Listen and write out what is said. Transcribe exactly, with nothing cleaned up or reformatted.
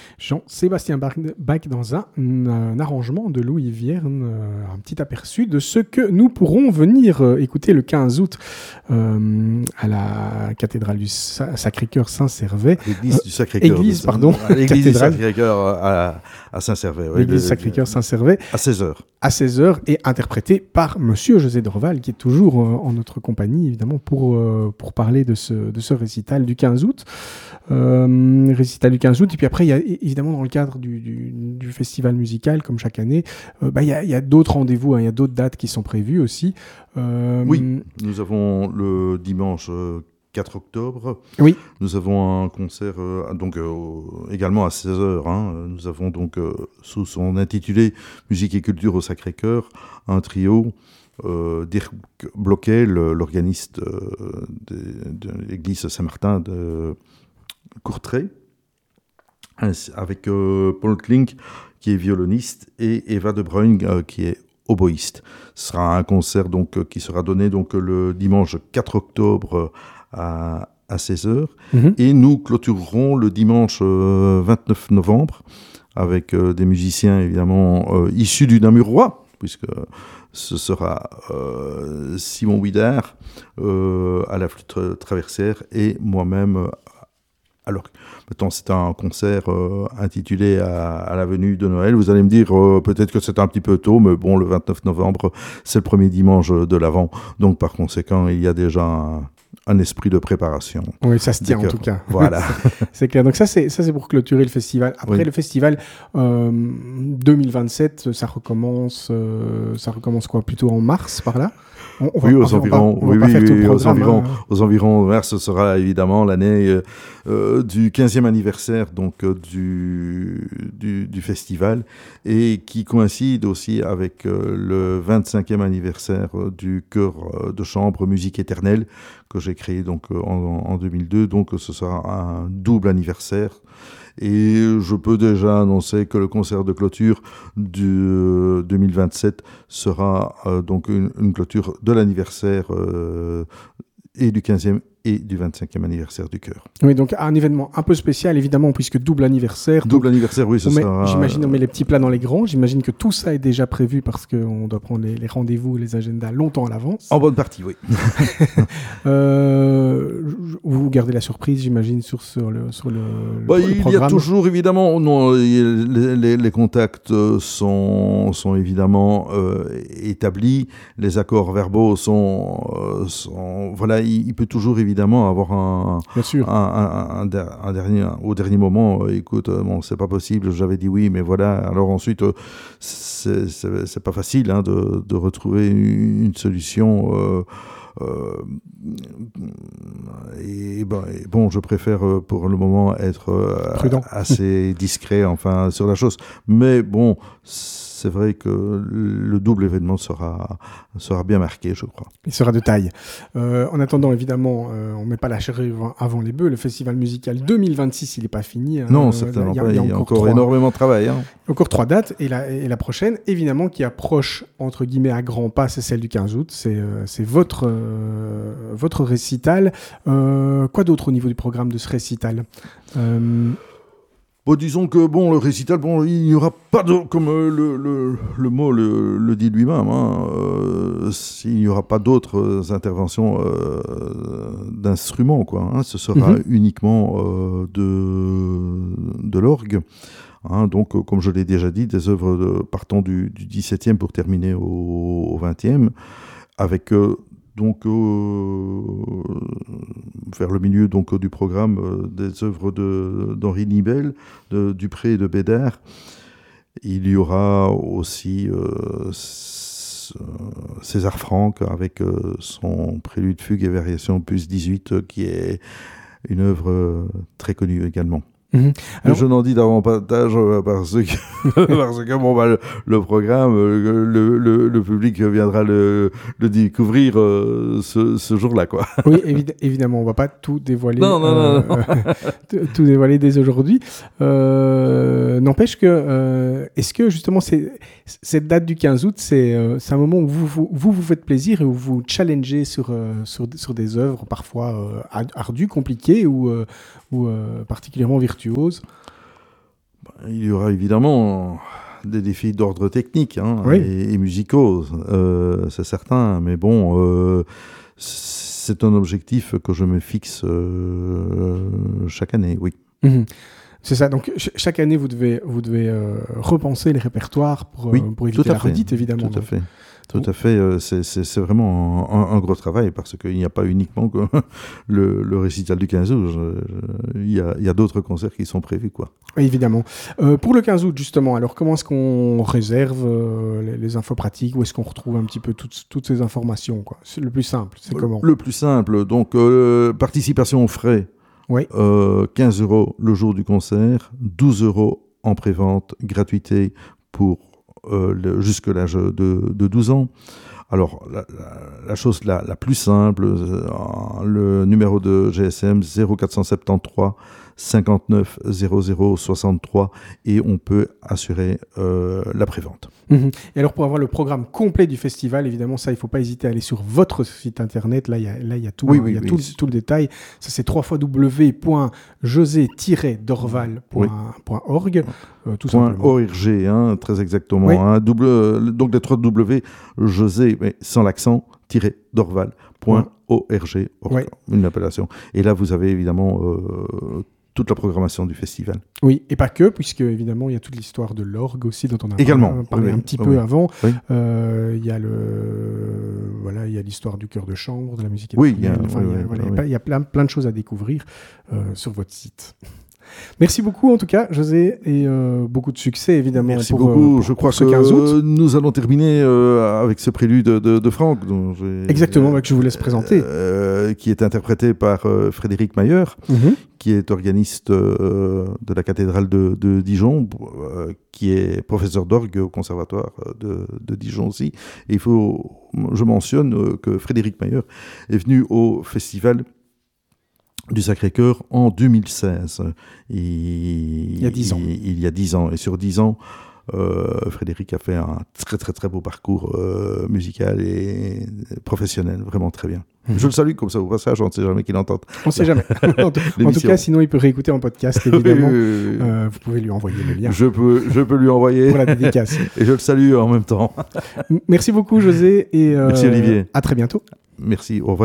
Jean-Sébastien Bach dans un, un arrangement de Louis Vierne, un petit aperçu de ce que nous pourrons venir écouter le quinze août euh, à la cathédrale du Sacré-Cœur Saint-Servais. L'église euh, du Sacré-Cœur. Église, pardon. L'église du Sacré-Cœur à, à Saint-Servais. Ouais, l'église du Sacré-Cœur Saint-Servais. À seize heures. À seize heures et interprété par Monsieur José Dorval, qui est toujours euh, en notre compagnie, évidemment, pour, euh, pour parler de ce, de ce récital du quinze août. Euh, récital du quinze août. Et puis après, il y a évidemment dans le cadre du, du, du festival musical, comme chaque année, euh, bah, il y a, il y a d'autres rendez-vous, hein, il y a d'autres dates qui sont prévues aussi. Euh, oui, nous avons le dimanche euh, quatre octobre. Oui. Nous avons un concert euh, donc euh, également à seize heures. Hein. Nous avons donc euh, sous son intitulé Musique et culture au Sacré-Cœur un trio. Euh, Dirk Bloquet, l'organiste euh, de, de l'église Saint-Martin de Courtrai, avec euh, Paul Klink qui est violoniste et Eva de Bruyne euh, qui est oboïste. Ce sera un concert donc, euh, qui sera donné donc, le dimanche quatre octobre à, à seize heures. Mm-hmm. Et nous clôturerons le dimanche euh, vingt-neuf novembre avec euh, des musiciens évidemment euh, issus du Namurois, puisque ce sera euh, Simon Widard euh, à la flûte traversière et moi-même. Euh, alors, maintenant, c'est un concert euh, intitulé à, à la venue de Noël. Vous allez me dire, euh, peut-être que c'est un petit peu tôt, mais bon, le vingt-neuf novembre, c'est le premier dimanche de l'Avent. Donc, par conséquent, il y a déjà un, un esprit de préparation. Oui, ça se tient en tout cas. Voilà. C'est clair. Donc ça c'est, ça, c'est pour clôturer le festival. Après, oui. le festival euh, deux mille vingt-sept, ça recommence, euh, ça recommence quoi, plutôt en mars, par là? On, on oui, va, aux environs, on va pas, on va oui, pas faire tout le aux environs, hein. aux environs, vers, ce sera évidemment l'année euh, du quinzième anniversaire donc euh, du, du du festival et qui coïncide aussi avec euh, le vingt-cinquième anniversaire euh, du chœur euh, de chambre Musique Éternelle que j'ai créé donc euh, en, en deux mille deux. Donc ce sera un double anniversaire. Et je peux déjà annoncer que le concert de clôture du euh, deux mille vingt-sept sera euh, donc une, une clôture de l'anniversaire euh, et du quinzième et du vingt-cinquième anniversaire du chœur. Oui, donc un événement un peu spécial, évidemment, puisque double anniversaire. Double anniversaire, oui, ce met, sera... J'imagine on met les petits plats dans les grands. J'imagine que tout ça est déjà prévu parce qu'on doit prendre les, les rendez-vous, les agendas longtemps à l'avance. En bonne partie, oui. euh, vous gardez la surprise, j'imagine, sur, sur, le, sur le, bah, le il programme. Il y a toujours, évidemment, non, les, les, les contacts sont, sont évidemment euh, établis, les accords verbaux sont... Euh, sont voilà, il, il peut toujours, évidemment, évidemment avoir un, Bien sûr. un, un, un, un dernier, au dernier moment, euh, écoute, euh, bon, c'est pas possible, j'avais dit oui, mais voilà, alors ensuite, euh, c'est, c'est, c'est pas facile hein, de, de retrouver une, une solution. Euh, euh, et, ben, et bon, je préfère euh, pour le moment être euh, prudent, assez discret, enfin, sur la chose, mais bon, c'est vrai que le double événement sera, sera bien marqué, je crois. Il sera de taille. Euh, en attendant, évidemment, euh, on ne met pas la charrue avant les bœufs. Le festival musical deux mille vingt-six, il n'est pas fini. Hein. Non, certainement pas. Il y a, il y a encore, encore énormément de travail. Hein. Encore trois dates. Et la, et la prochaine, évidemment, qui approche, entre guillemets, à grands pas, c'est celle du quinze août. C'est, euh, c'est votre, euh, votre récital. Euh, quoi d'autre au niveau du programme de ce récital euh... Bon, disons que bon, le récital, bon, il n'y aura pas de, comme euh, le, le, le mot le, le dit lui-même, hein, euh, il n'y aura pas d'autres interventions euh, d'instruments, quoi. Hein, ce sera mm-hmm. uniquement euh, de, de l'orgue. Hein, donc, euh, comme je l'ai déjà dit, des œuvres de, partant du, du dix-septième pour terminer au, au vingtième, avec euh, donc euh, vers le milieu donc du programme euh, des œuvres de d'Henri Nibel, de Dupré et de Bédard. Il y aura aussi euh, César Franck avec euh, son Prélude, Fugue et Variation opus dix-huit euh, qui est une œuvre euh, très connue également. Mmh. Alors, je n'en dis davantage parce que, parce que bon, bah, le, le programme, le, le, le public viendra le, le découvrir euh, ce, ce jour-là, quoi. Oui, évi- évidemment, on ne va pas tout dévoiler, non, non, euh, non, non. Euh, tout dévoiler dès aujourd'hui. Euh, n'empêche que, euh, est-ce que justement, c'est, cette date du quinze août, c'est, euh, c'est un moment où vous vous, vous vous faites plaisir et où vous challengez sur, euh, sur, sur des œuvres parfois euh, ardues, compliquées ou, euh, ou euh, particulièrement virtuoses? il y aura évidemment des défis d'ordre technique hein, oui. et, et musicaux, euh, c'est certain, mais bon, euh, c'est un objectif que je me fixe euh, chaque année, oui. Mmh. C'est ça, donc ch- chaque année vous devez, vous devez euh, repenser les répertoires pour, oui, euh, pour éviter la redite évidemment. Tout à fait. Tout à fait, euh, c'est, c'est, c'est vraiment un, un gros travail parce qu'il n'y a pas uniquement que le, le récital du quinze août, je, je, il, y a, il y a d'autres concerts qui sont prévus. Quoi. Oui, évidemment. Euh, pour le quinze août, justement, alors comment est-ce qu'on réserve euh, les, les infos pratiques? Où est-ce qu'on retrouve un petit peu toutes, toutes ces informations quoi? C'est le plus simple, c'est comment? Le plus simple, donc euh, participation aux frais, oui. euh, quinze euros le jour du concert, douze euros en prévente, gratuité pour Euh, le, jusque l'âge de, de douze ans. Alors, la, la, la chose la, la plus simple, euh, le numéro de G S M zéro quatre cent soixante-treize cinquante-neuf zéro zéro soixante-trois et on peut assurer euh, la prévente. Mmh. Et alors, pour avoir le programme complet du festival, évidemment, ça, il ne faut pas hésiter à aller sur votre site internet. Là, il y a, là, il y a, tout, oui, hein, oui, il y a oui. tout, tout le détail. Ça, c'est w w w point josé tiret dorval point org. Euh, tout Point simplement. .org, hein, très exactement. Oui. Hein, double, donc les trois W, José, mais sans l'accent, tiret dorval point org. Oui. Une appellation. Et là, vous avez évidemment euh, toute la programmation du festival. Oui, et pas que, puisque évidemment, il y a toute l'histoire de l'orgue aussi, dont on a également parlé, parlé oui, un oui. petit oui, peu oui. avant. Oui. Euh, il y a le, voilà, il y a l'histoire du chœur de chambre, de la musique oui, il y a, enfin, oui, il y a, oui, voilà, oui. il y a, il y a plein, plein de choses à découvrir euh, sur votre site. Merci beaucoup en tout cas, José, et euh, beaucoup de succès évidemment. Merci pour, beaucoup. Euh, pour, Je crois pour ce que quinze août. Nous allons terminer euh, avec ce prélude de, de, de Franck. Dont j'ai, Exactement, euh, bah, que je vous laisse présenter. Euh, qui est interprété par euh, Frédéric Mayer, Mm-hmm. qui est organiste euh, de la cathédrale de, de Dijon, euh, qui est professeur d'orgue au conservatoire de, de Dijon aussi. Et il faut, je mentionne euh, que Frédéric Mayer est venu au festival du Sacré-Cœur en deux mille seize. Il, il y a dix ans. Il, il y a dix ans. Et sur dix ans, euh, Frédéric a fait un très très très beau parcours euh, musical et professionnel, vraiment très bien. Mmh. Je le salue comme ça au passage, on ne sait jamais qu'il entende. On ne sait jamais. en, tout, en tout cas, sinon il peut réécouter en podcast, évidemment. oui, oui, oui. Euh, vous pouvez lui envoyer le lien. Je peux, je peux lui envoyer. Pour la dédicace. Et je le salue en même temps. Merci beaucoup, José. Et euh, merci, Olivier. À très bientôt. Merci, au revoir.